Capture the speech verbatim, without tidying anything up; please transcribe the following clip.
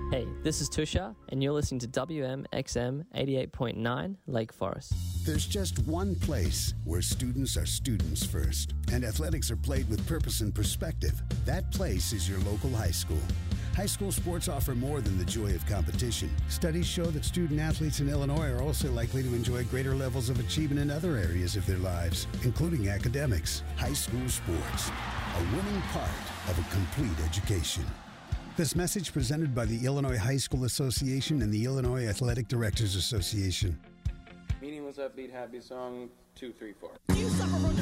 Hey, this is Tusha, and you're listening to W M X M eighty-eight point nine Lake Forest. There's just one place where students are students first, and athletics are played with purpose and perspective. That place is your local high school. High school sports offer more than the joy of competition. Studies show that student athletes in Illinois are also likely to enjoy greater levels of achievement in other areas of their lives, including academics. High school sports, a winning part of a complete education. This message presented by the Illinois High School Association and the Illinois Athletic Directors Association. Meaningless upbeat happy song, two, three, four.